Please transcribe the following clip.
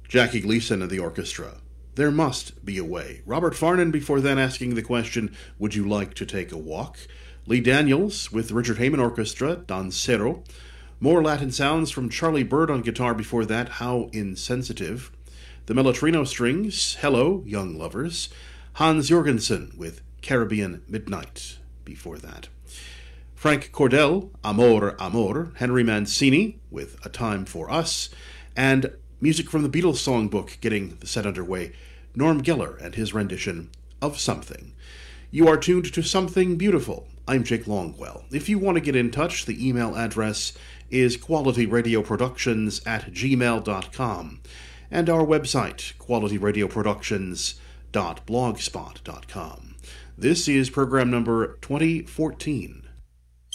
Jackie Gleason and the orchestra. There Must Be a Way. Robert Farnon before then asking the question, Would you like to take a walk? Lee Daniels with the Richard Heyman Orchestra, Dancero. More Latin sounds from Charlie Bird on guitar before that, How Insensitive. The Melotrino Strings, Hello, Young Lovers. Hans Jorgensen with Caribbean Midnight before that. Frank Cordell, Amor, Amor. Henry Mancini with A Time for Us. And music from the Beatles songbook getting the set underway, Norm Geller and his rendition of Something. You are tuned to Something Beautiful. I'm Jake Longwell. If you want to get in touch, the email address is qualityradioproductions@gmail.com, and our website, qualityradioproductions.blogspot.com. This is program number 2014